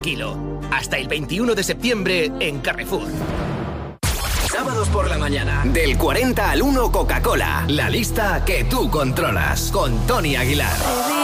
kilo. Hasta el 21 de septiembre en Carrefour. Sábados por la mañana, del 40 al 1 Coca-Cola. La lista que tú controlas, con Tony Aguilar.